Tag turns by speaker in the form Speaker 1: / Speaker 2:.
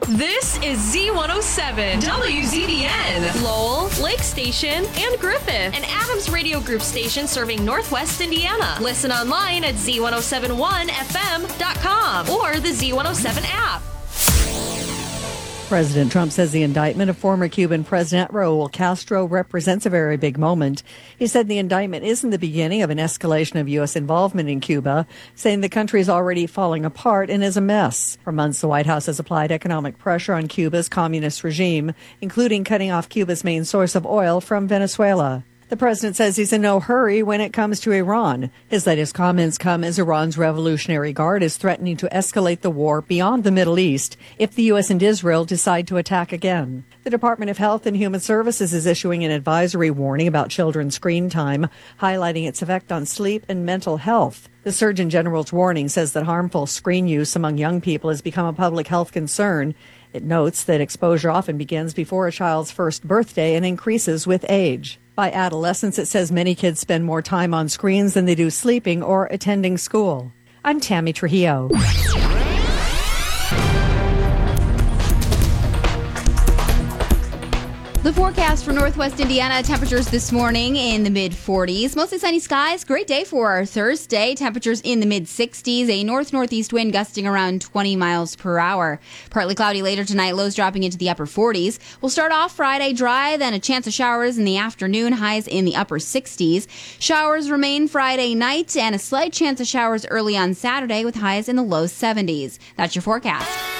Speaker 1: This is Z107, WZBN, Lowell, Lake Station, and Griffith, an Adams Radio Group station serving Northwest Indiana. Listen online at Z1071FM.com or the Z107 app.
Speaker 2: President Trump says the indictment of former Cuban President Raul Castro represents a very big moment. He said the indictment isn't the beginning of an escalation of U.S. involvement in Cuba, saying the country is already falling apart and is a mess. For months, the White House has applied economic pressure on Cuba's communist regime, including cutting off Cuba's main source of oil from Venezuela. The president says he's in no hurry when it comes to Iran. His latest comments come as Iran's Revolutionary Guard is threatening to escalate the war beyond the Middle East if the U.S. and Israel decide to attack again. The Department of Health and Human Services is issuing an advisory warning about children's screen time, highlighting its effect on sleep and mental health. The Surgeon General's warning says that harmful screen use among young people has become a public health concern. It notes that exposure often begins before a child's first birthday and increases with age. By adolescence, it says many kids spend more time on screens than they do sleeping or attending school. I'm Tammy Trujillo.
Speaker 3: The forecast for Northwest Indiana, temperatures this morning in the mid-40s. Mostly sunny skies. Great day for Thursday. Temperatures in the mid-60s. A north-northeast wind gusting around 20 miles per hour. Partly cloudy later tonight. Lows dropping into the upper 40s. We'll start off Friday dry, then a chance of showers in the afternoon. Highs in the upper 60s. Showers remain Friday night and a slight chance of showers early on Saturday with highs in the low 70s. That's your forecast.